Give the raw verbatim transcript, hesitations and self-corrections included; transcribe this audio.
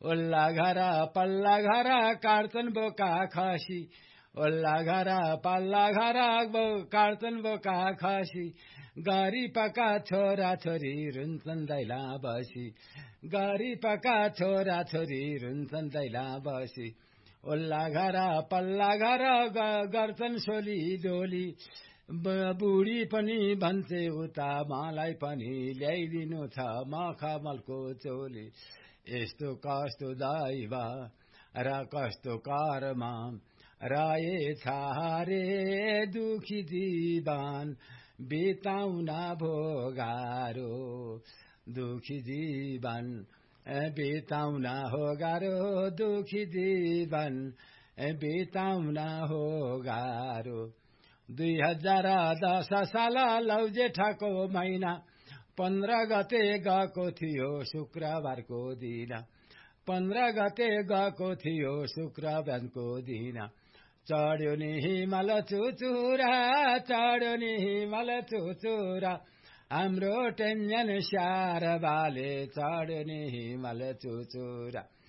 ओल्ला घर पल्ला घर काट्छन् बोका खसी ओल्ला घर पल्ला घर काट्छन् बोका खसी गरिबका छोरा छोरी रुन्छन् दैला बसी गरिबका छोरा छोरी रुन्छन् दैला बसी ओल्ला घर पल्ला घर गर्छन् सोली डोली बुढी पनि भन्छे उता मलाई पनि ल्याइदिनु छ मखमलको चोली यस्तो कस्तो दैव र कस्तो कर्म रहेछ रे दुखी जीवन बिताउन भोगारो दुखी जीवन बिताउन हो गाह्रो दुखी जीवन बिताउन हो गाह्रो दुई हजार दस साल लौ जेठको महिना पन्ध्र गते गएको थियो शुक्रबारको दिन पन्ध्र गते गएको थियो शुक्रबारको दिन चढ्यो नि हिमाल चुचुरा चढ्यो नि हिमाल चुचुरा हाम्रो टेन्जन स्याहार बाले चढ्यो नि हिमाल चुचुरा